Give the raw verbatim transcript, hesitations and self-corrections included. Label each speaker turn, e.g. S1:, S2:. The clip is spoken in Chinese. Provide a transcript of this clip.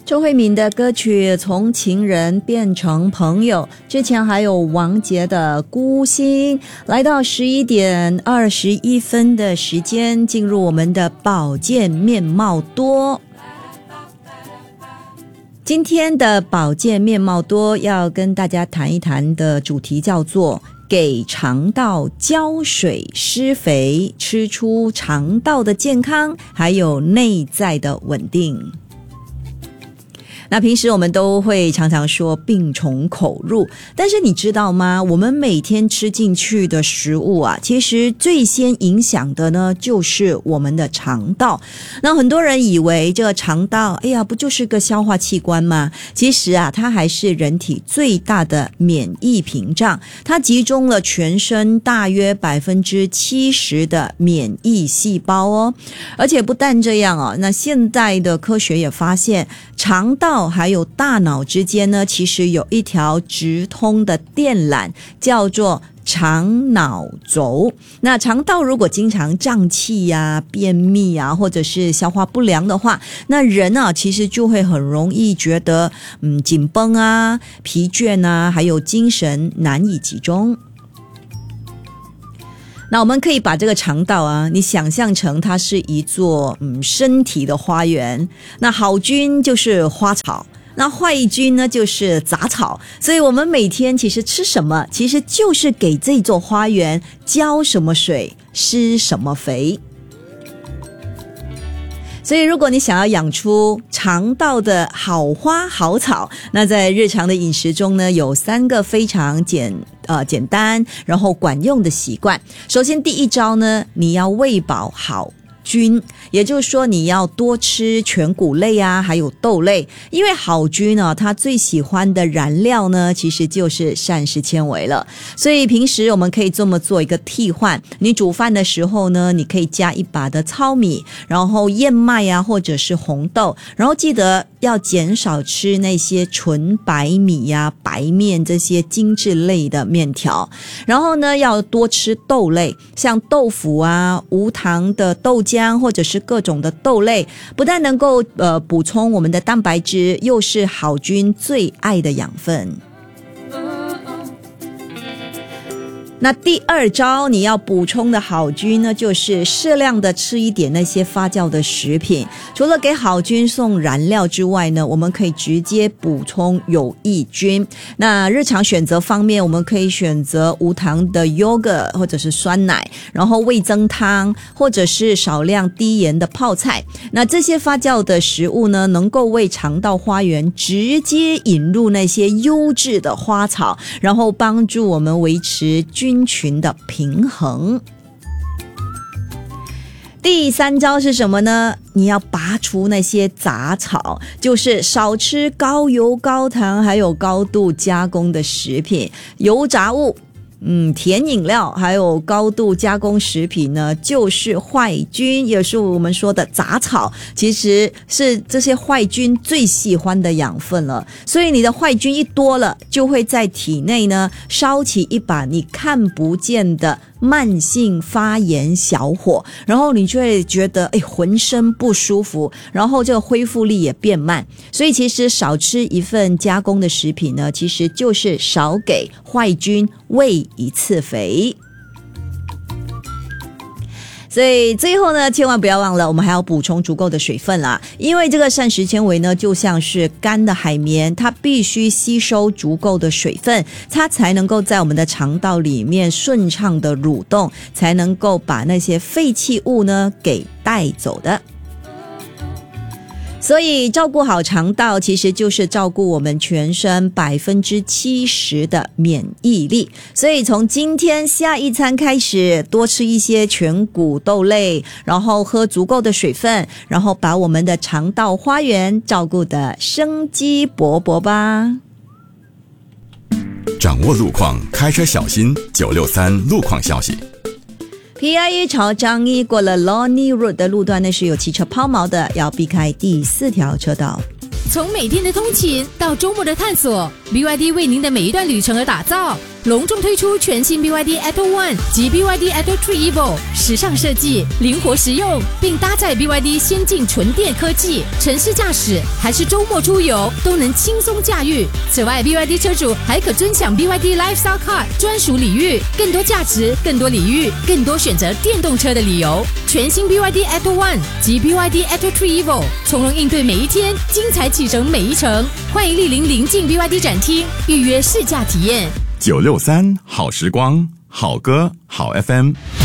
S1: 周慧敏的歌曲《从情人变成朋友》，之前还有王杰的《孤星》。来到十一点二十一分的时间，进入我们的保健面貌多。今天的保健面貌多要跟大家谈一谈的主题叫做给肠道浇水施肥，吃出肠道的健康还有内在的稳定。那平时我们都会常常说病从口入，但是你知道吗？我们每天吃进去的食物啊，其实最先影响的呢，就是我们的肠道。那很多人以为这个肠道，哎呀，不就是个消化器官吗？其实啊，它还是人体最大的免疫屏障，它集中了全身大约百分之七十的免疫细胞哦。而且不但这样哦，那现在的科学也发现，肠道还有大脑之间呢，其实有一条直通的电缆，叫做肠脑轴。那肠道如果经常胀气啊、便秘啊，或者是消化不良的话，那人啊其实就会很容易觉得嗯紧绷啊、疲倦啊，还有精神难以集中。那我们可以把这个肠道啊，你想象成它是一座嗯身体的花园。那好菌就是花草，那坏菌呢就是杂草。所以我们每天其实吃什么，其实就是给这座花园浇什么水，施什么肥。所以如果你想要养出肠道的好花好草，那在日常的饮食中呢，有三个非常简呃简单然后管用的习惯。首先第一招呢，你要喂饱好菌，也就是说你要多吃全谷类啊，还有豆类，因为好菌呢，它最喜欢的燃料呢，其实就是膳食纤维了。所以平时我们可以这么做一个替换，你煮饭的时候呢，你可以加一把的糙米，然后燕麦啊，或者是红豆，然后记得要减少吃那些纯白米呀、白面这些精致类的面条，然后呢，要多吃豆类，像豆腐啊、无糖的豆浆或者是各种的豆类，不但能够呃补充我们的蛋白质，又是好菌最爱的养分。那第二招你要补充的好菌呢，就是适量的吃一点那些发酵的食品。除了给好菌送燃料之外呢，我们可以直接补充有益菌。那日常选择方面，我们可以选择无糖的 yogurt 或者是酸奶，然后味噌汤，或者是少量低盐的泡菜。那这些发酵的食物呢，能够为肠道花园直接引入那些优质的花草，然后帮助我们维持菌菌群的平衡。第三招是什么呢？你要拔除那些杂草，就是少吃高油高糖还有高度加工的食品、油炸物、嗯，甜饮料还有高度加工食品呢，就是坏菌，也是我们说的杂草，其实是这些坏菌最喜欢的养分了。所以你的坏菌一多了，就会在体内呢烧起一把你看不见的慢性发炎小火，然后你就会觉得哎浑身不舒服，然后这个恢复力也变慢。所以其实少吃一份加工的食品呢，其实就是少给坏菌喂一次肥。所以最后呢，千万不要忘了，我们还要补充足够的水分啦。因为这个膳食纤维呢，就像是干的海绵，它必须吸收足够的水分，它才能够在我们的肠道里面顺畅的蠕动，才能够把那些废弃物呢给带走的。所以照顾好肠道，其实就是照顾我们全身百分之七十的免疫力。所以从今天下一餐开始，多吃一些全谷豆类，然后喝足够的水分，然后把我们的肠道花园照顾得生机勃勃吧。
S2: 掌握路况，开车小心。九六三路况消息。
S1: P I E 朝樟宜过了 Lornie Road 的路段，那是有汽车抛锚的，要避开第四条车道。
S3: 从每天的通勤到周末的探索， B Y D 为您的每一段旅程而打造。 隆重推出全新 B Y D Atto One 及 B Y D Atto Three Evo， 时尚设计，灵活实用，并搭载 B Y D 先进纯电科技，城市驾驶还是周末出游都能轻松驾驭。此外 ，B Y D 车主还可尊享 B Y D Lifestyle Card 专属礼遇，更多价值，更多礼遇，更多选择电动车的理由。全新 B Y D Atto One 及 B Y D Atto Three Evo， 从容应对每一天，精彩启程每一程。欢迎莅临临近 B Y D 展厅预约试驾体验。
S2: 九六三好时光，好歌好 F M。